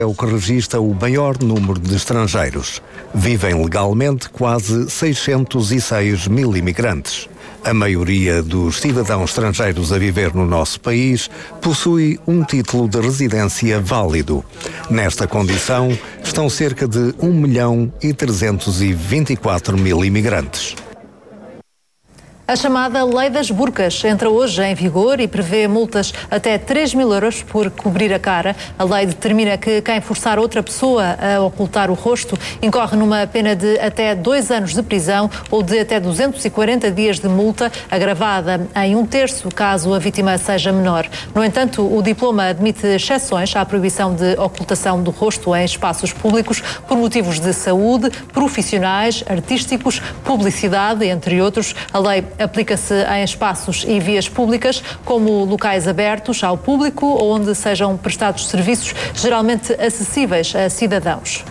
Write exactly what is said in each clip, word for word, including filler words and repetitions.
É o que registra o maior número de estrangeiros. Vivem legalmente quase seiscentos e seis mil imigrantes. A maioria dos cidadãos estrangeiros a viver no nosso país possui um título de residência válido. Nesta condição, estão cerca de um milhão e trezentos e vinte e quatro mil imigrantes. A chamada Lei das Burcas entra hoje em vigor e prevê multas até três mil euros por cobrir a cara. A lei determina que quem forçar outra pessoa a ocultar o rosto incorre numa pena de até dois anos de prisão ou de até duzentos e quarenta dias de multa, agravada em um terço caso a vítima seja menor. No entanto, o diploma admite exceções à proibição de ocultação do rosto em espaços públicos por motivos de saúde, profissionais, artísticos, publicidade, entre outros. A lei aplica-se em espaços e vias públicas, como locais abertos ao público ou onde sejam prestados serviços geralmente acessíveis a cidadãos.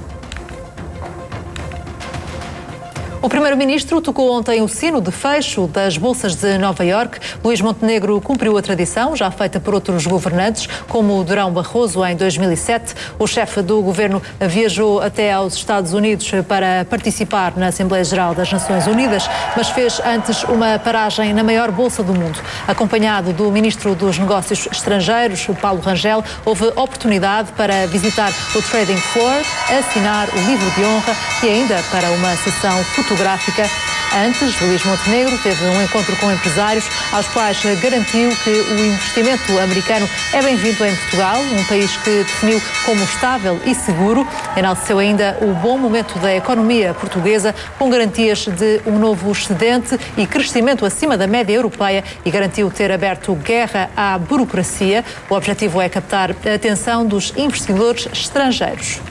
O primeiro-ministro tocou ontem o sino de fecho das bolsas de Nova Iorque. Luís Montenegro cumpriu a tradição, já feita por outros governantes, como Durão Barroso em dois mil e sete. O chefe do governo viajou até aos Estados Unidos para participar na Assembleia Geral das Nações Unidas, mas fez antes uma paragem na maior bolsa do mundo. Acompanhado do ministro dos Negócios Estrangeiros, Paulo Rangel, houve oportunidade para visitar o Trading Floor, assinar o livro de honra e ainda para uma sessão fotográfica. fotográfica. Antes, Luís Montenegro teve um encontro com empresários aos quais garantiu que o investimento americano é bem-vindo em Portugal, um país que definiu como estável e seguro. Enalteceu ainda o bom momento da economia portuguesa, com garantias de um novo excedente e crescimento acima da média europeia, e garantiu ter aberto guerra à burocracia. O objetivo é captar a atenção dos investidores estrangeiros.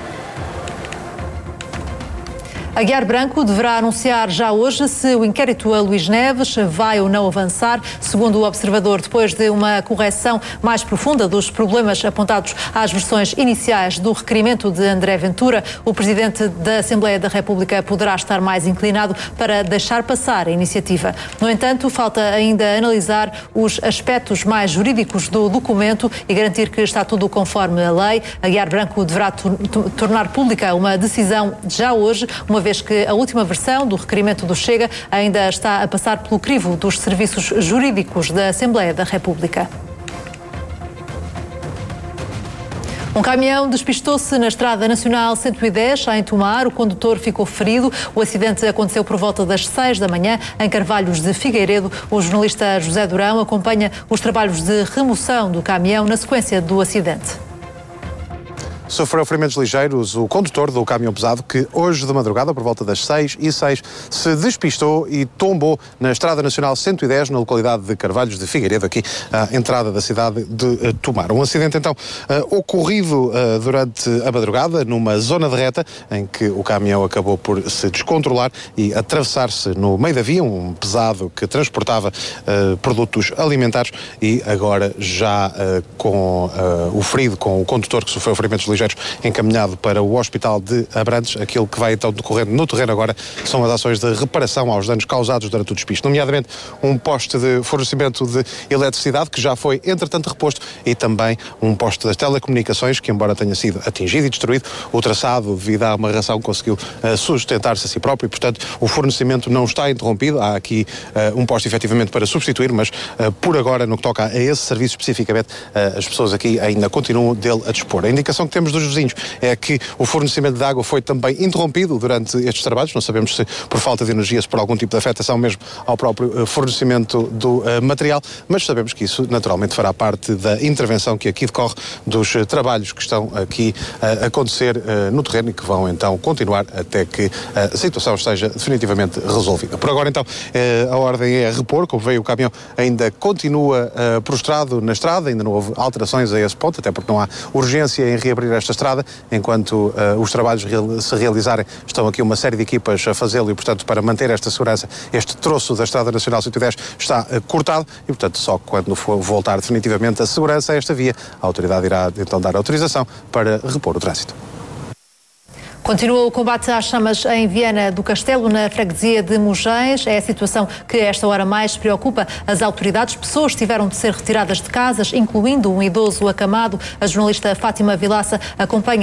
Aguiar Branco deverá anunciar já hoje se o inquérito a Luís Neves vai ou não avançar. Segundo o Observador, depois de uma correção mais profunda dos problemas apontados às versões iniciais do requerimento de André Ventura, o Presidente da Assembleia da República poderá estar mais inclinado para deixar passar a iniciativa. No entanto, falta ainda analisar os aspectos mais jurídicos do documento e garantir que está tudo conforme a lei. Aguiar Branco deverá tornar pública uma decisão já hoje, uma vez que a última versão do requerimento do Chega ainda está a passar pelo crivo dos serviços jurídicos da Assembleia da República. Um caminhão despistou-se na Estrada Nacional cento e dez, em Tomar. O condutor ficou ferido. O acidente aconteceu por volta das seis da manhã, em Carvalhos de Figueiredo. O jornalista José Durão acompanha os trabalhos de remoção do caminhão na sequência do acidente. Sofreu ferimentos ligeiros o condutor do caminhão pesado que hoje de madrugada, por volta das seis e seis, se despistou e tombou na Estrada Nacional cento e dez, na localidade de Carvalhos de Figueiredo, aqui à entrada da cidade de uh, Tomar. Um acidente então uh, ocorrido uh, durante a madrugada, numa zona de reta, em que o caminhão acabou por se descontrolar e atravessar-se no meio da via, um pesado que transportava uh, produtos alimentares, e agora já uh, com uh, o ferido, com o condutor que sofreu ferimentos ligeiros, encaminhado para o Hospital de Abrantes. Aquilo que vai então decorrendo no terreno agora são as ações de reparação aos danos causados durante o despiste, nomeadamente um poste de fornecimento de eletricidade que já foi entretanto reposto, e também um poste das telecomunicações que, embora tenha sido atingido e destruído, o traçado devido à amarração conseguiu uh, sustentar-se a si próprio, e portanto o fornecimento não está interrompido. Há aqui uh, um poste efetivamente para substituir, mas uh, por agora, no que toca a esse serviço especificamente, uh, as pessoas aqui ainda continuam dele a dispor. A indicação que temos dos vizinhos é que o fornecimento de água foi também interrompido durante estes trabalhos. Não sabemos se por falta de energia, se por algum tipo de afetação mesmo ao próprio uh, fornecimento do uh, material, mas sabemos que isso naturalmente fará parte da intervenção que aqui decorre, dos uh, trabalhos que estão aqui uh, a acontecer uh, no terreno, e que vão então continuar até que uh, a situação esteja definitivamente resolvida. Por agora então uh, a ordem é repor. Como veio, o caminhão ainda continua uh, prostrado na estrada, ainda não houve alterações a esse ponto, até porque não há urgência em reabrir esta estrada. Enquanto uh, os trabalhos real, se realizarem, estão aqui uma série de equipas a fazê-lo, e portanto, para manter esta segurança, este troço da Estrada Nacional cento e dez está uh, cortado, e portanto só quando for voltar definitivamente a segurança a esta via, a autoridade irá então dar autorização para repor o trânsito. Continua o combate às chamas em Viana do Castelo, na freguesia de Mugés. É a situação que a esta hora mais preocupa as autoridades. Pessoas tiveram de ser retiradas de casas, incluindo um idoso acamado. A jornalista Fátima Vilaça acompanha